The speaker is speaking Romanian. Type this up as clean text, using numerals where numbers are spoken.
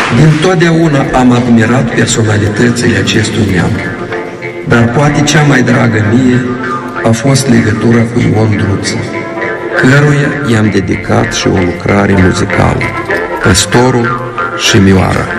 Dintotdeauna am admirat personalitățile acestui neam, dar poate cea mai dragă mie a fost legătura cu Ion Druță, căruia i-am dedicat și o lucrare muzicală, Păstorul și Mioara.